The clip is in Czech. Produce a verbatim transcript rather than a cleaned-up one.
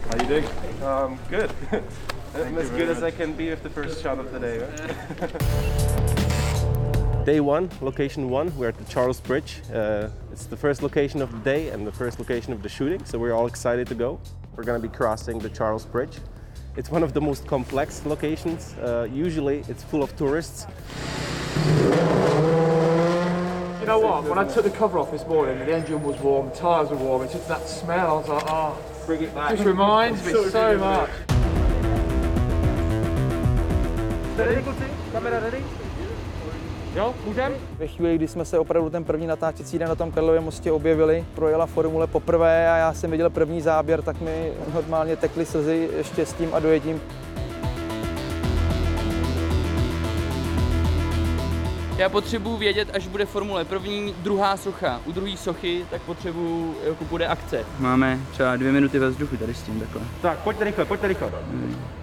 How you doing? Um, good. I'm as good as I can be with the first shot of the day. Right? Day one, location one, we're at the Charles Bridge. Uh, it's the first location of the day and the first location of the shooting, so we're all excited to go. We're going to be crossing the Charles Bridge. It's one of the most complex locations. Uh, usually it's full of tourists. You know what, when I took the cover off this morning, the engine was warm, the tyres were warm, it's just that smell, I was like, oh, Bring it back. just reminds me so, so much. Ready, camera ready? Jo, můžem? Ve chvíli, kdy jsme se opravdu ten první natáčecí den na tom Karlově mostě objevili, projela formule poprvé a já jsem viděl první záběr, tak mi normálně tekly slzy štěstím a dojetím. Já potřebuji vědět, až bude formule první, druhá socha. U druhé sochy, tak potřebuji, jako bude akce. Máme třeba dvě minuty ve vzduchu tady s tím takhle. Tak, pojďte rychle, pojďte rychle.